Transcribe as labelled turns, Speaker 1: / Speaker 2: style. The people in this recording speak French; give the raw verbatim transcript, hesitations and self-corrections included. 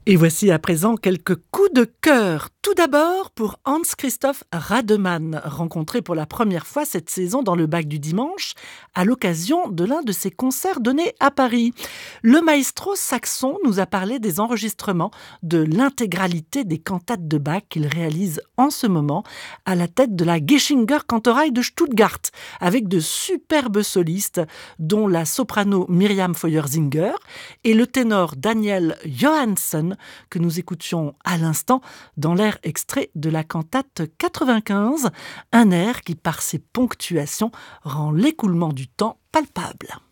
Speaker 1: Et voici à présent quelques coups de cœur. Tout d'abord pour Hans-Christoph Rademann, rencontré pour la première fois cette saison dans le Bac du Dimanche, à l'occasion de l'un de ses concerts donnés à Paris. Le maestro saxon nous a parlé des enregistrements de l'intégralité des cantates de Bach qu'il réalise en ce moment à la tête de la Geschinger Kantorei de Stuttgart, avec de superbes solistes, dont la soprano Myriam Feuersinger et le ténor Daniel Johansson, que nous écoutions à l'instant dans l'air extrait de la cantate quatre-vingt-quinze, un air qui, par ses ponctuations, rend l'écoulement du temps palpable.